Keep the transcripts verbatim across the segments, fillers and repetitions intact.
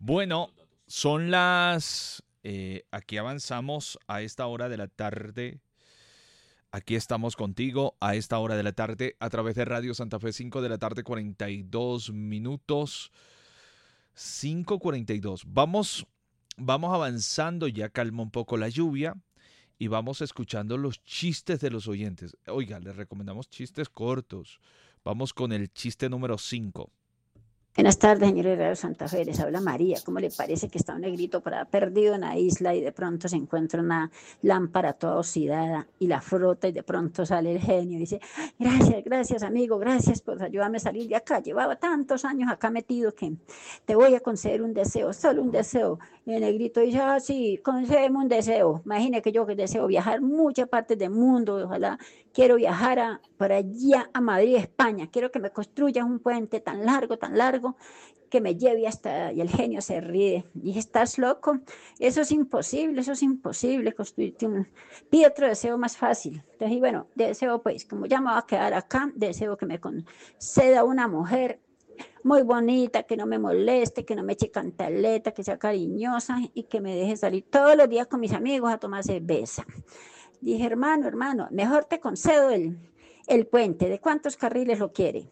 Bueno, son las... eh, aquí avanzamos a esta hora de la tarde. Aquí estamos contigo a esta hora de la tarde a través de Radio Santa Fe, cinco de la tarde, cuarenta y dos minutos. cinco cuarenta y dos. Vamos, vamos avanzando, ya calma un poco la lluvia y vamos escuchando los chistes de los oyentes. Oiga, les recomendamos chistes cortos. Vamos con el chiste número cinco. Buenas tardes, señor Herrero Santa Fe, les habla María. ¿Cómo le parece que está un negrito por ahí perdido en la isla y de pronto se encuentra una lámpara toda oxidada y la frota y de pronto sale el genio y dice, gracias, gracias amigo, gracias por ayudarme a salir de acá. Llevaba tantos años acá metido que te voy a conceder un deseo, solo un deseo. Y el negrito dice, ah, sí, concédeme un deseo. Imagine que yo que deseo viajar muchas partes del mundo, ojalá quiero viajar a, para allá a Madrid, España. Quiero que me construyas un puente tan largo, tan largo, que me lleve hasta... Y el genio se ríe. Dije, ¿estás loco? Eso es imposible, eso es imposible. Construirte un... Pide otro deseo más fácil. Entonces, bueno, deseo pues, como ya me voy a quedar acá, deseo que me conceda una mujer muy bonita, que no me moleste, que no me eche cantaleta, que sea cariñosa y que me deje salir todos los días con mis amigos a tomar cerveza. Dije, hermano, hermano, mejor te concedo el, el puente. ¿De cuántos carriles lo quiere?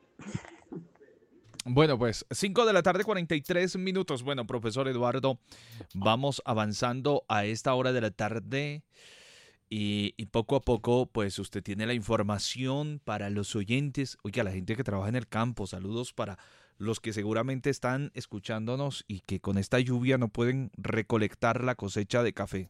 Bueno, pues cinco de la tarde, cuarenta y tres minutos. Bueno, profesor Eduardo, vamos avanzando a esta hora de la tarde y, y poco a poco, pues usted tiene la información para los oyentes. Oiga, la gente que trabaja en el campo, saludos para los que seguramente están escuchándonos y que con esta lluvia no pueden recolectar la cosecha de café.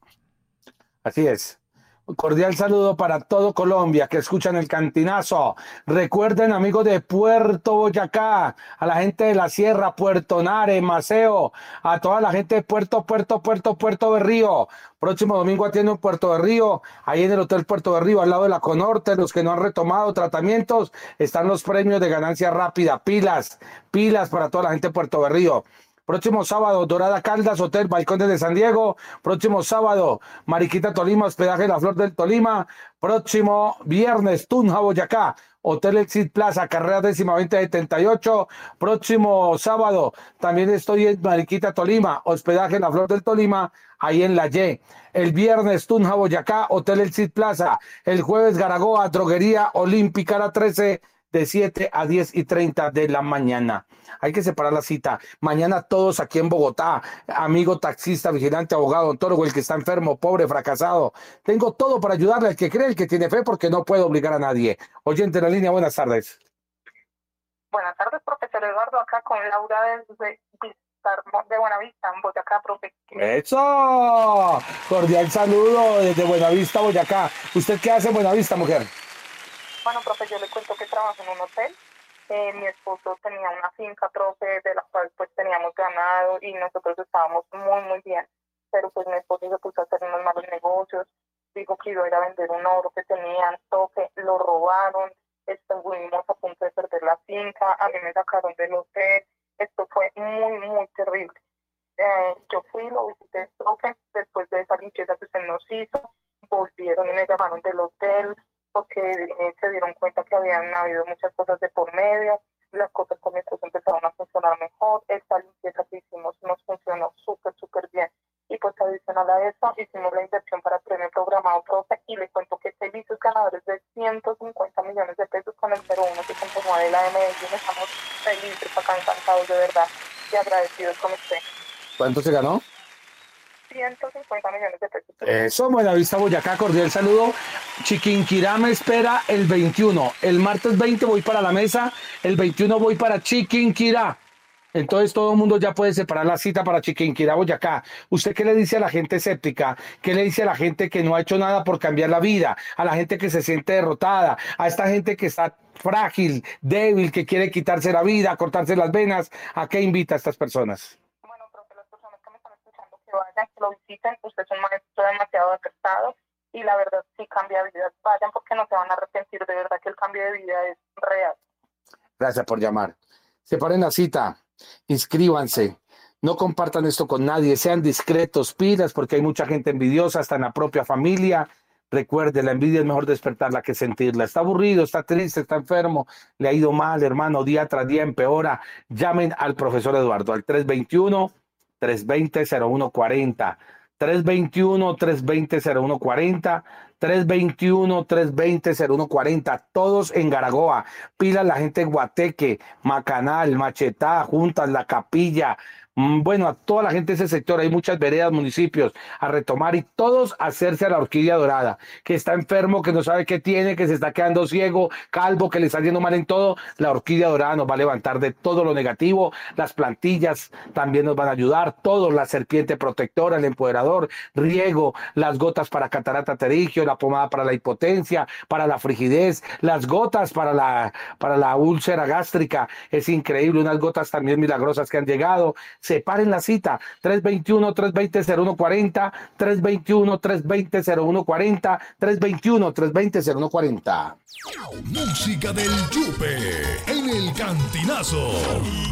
Así es. Un cordial saludo para todo Colombia que escuchan el Cantinazo. Recuerden, amigos de Puerto Boyacá, a la gente de la Sierra, Puerto Nare, Maceo, a toda la gente de Puerto, Puerto, Puerto, Puerto Berrío. Próximo domingo atiendo en Puerto Berrío, ahí en el Hotel Puerto Berrío, al lado de la Conorte. Los que no han retomado tratamientos, están los premios de ganancia rápida. Pilas, pilas para toda la gente de Puerto Berrío. Próximo sábado, Dorada Caldas, Hotel Balcones de San Diego. Próximo sábado, Mariquita Tolima, hospedaje La Flor del Tolima. Próximo viernes, Tunja, Boyacá, Hotel Exit Plaza, carrera décima veinte setenta y ocho. Próximo sábado, también estoy en Mariquita Tolima, hospedaje La Flor del Tolima, ahí en la Y. El viernes, Tunja, Boyacá, Hotel Exit Plaza. El jueves, Garagoa, Droguería Olímpica, la trece, de siete a diez y treinta de la mañana. Hay que separar la cita. Mañana todos aquí en Bogotá, amigo taxista, vigilante, abogado, ontólogo, el que está enfermo, pobre, fracasado. Tengo todo para ayudarle al que cree, el que tiene fe, porque no puedo obligar a nadie. Oyente en la línea, buenas tardes. Buenas tardes, profesor Eduardo, acá con Laura desde de Buenavista, en Boyacá, profe. ¡Eso! Cordial saludo desde Buenavista, Boyacá. ¿Usted qué hace en Buenavista, mujer? Bueno, profe, yo le cuento que trabajo en un hotel. Eh, mi esposo tenía una finca, profe, de la cual pues teníamos ganado y nosotros estábamos muy, muy bien. Pero pues mi esposo se puso a hacer unos malos negocios, dijo que iba a ir a vender un oro que tenían, toque, lo robaron, estuvimos a punto de perder la finca, a mí me sacaron del hotel, esto fue muy, muy terrible. Eh, yo fui, lo visité, profe, después de esa limpieza que usted nos hizo, volvieron y me llamaron del hotel, porque eh, se dieron cuenta que habían habido muchas cosas de por medio, las cosas con mi esposo empezaron a funcionar mejor, esta limpieza que hicimos nos funcionó súper, súper bien. Y pues adicional a eso, hicimos la inversión para el premio programado, profe, y le cuento que felices ganadores de ciento cincuenta millones de pesos con el cero uno setenta y nueve de la M X. Estamos felices, acá encantados de verdad y agradecidos con usted. ¿Cuánto se ganó? ciento cincuenta millones de pesos. Eso, Buenavista, Boyacá, cordial saludo. Chiquinquirá me espera el veintiuno. El martes veinte voy para la mesa, el veintiuno voy para Chiquinquirá. Entonces todo el mundo ya puede separar la cita para Chiquinquirá, Boyacá. ¿Usted qué le dice a la gente escéptica? ¿Qué le dice a la gente que no ha hecho nada por cambiar la vida? A la gente que se siente derrotada, a esta gente que está frágil, débil, que quiere quitarse la vida, cortarse las venas. ¿A qué invita a estas personas? Vayan, que lo visiten, usted es un maestro demasiado acertado y la verdad sí cambia vidas, vayan porque no se van a arrepentir, de verdad que el cambio de vida es real. Gracias por llamar. Separen la cita, inscríbanse, no compartan esto con nadie, sean discretos, pilas, porque hay mucha gente envidiosa, hasta en la propia familia. Recuerde, la envidia es mejor despertarla que sentirla. Está aburrido, está triste, está enfermo, le ha ido mal, hermano, día tras día empeora. Llamen al profesor Eduardo al tres veintiuno, tres dos cero, cero uno cuatro cero. tres dos uno, tres dos cero, cero uno cuatro cero. tres dos uno, tres dos cero, cero uno cuatro cero, todos en Garagoa. Pila la gente de Guateque, Macanal, Machetá, Juntas, La Capilla. Bueno, a toda la gente de ese sector, hay muchas veredas, municipios a retomar y todos hacerse a la orquídea dorada, que está enfermo, que no sabe qué tiene, que se está quedando ciego, calvo, que le está yendo mal en todo. La orquídea dorada nos va a levantar de todo lo negativo. Las plantillas también nos van a ayudar, todo, la serpiente protectora, el empoderador, riego, las gotas para catarata pterigio, la pomada para la hipotencia, para la frigidez, las gotas para la, para la úlcera gástrica. Es increíble, unas gotas también milagrosas que han llegado. Separen la cita, tres dos uno, tres dos cero, cero uno cuatro cero, tres dos uno, tres dos cero, cero uno cuatro cero, tres dos uno, tres dos cero, cero uno cuatro cero. Música del Yupe en el Cantinazo.